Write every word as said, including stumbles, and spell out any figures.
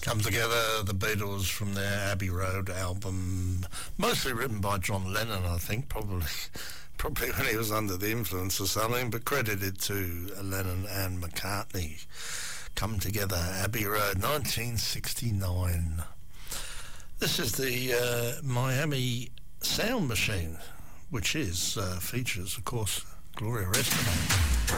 Come Together, the Beatles, from their Abbey Road album, mostly written by John Lennon, I think, probably probably when he was under the influence or something, but credited to Lennon and McCartney. Come Together, Abbey Road, nineteen sixty-nine. This is the uh, Miami Sound Machine, which is uh, features, of course, Gloria Estefan.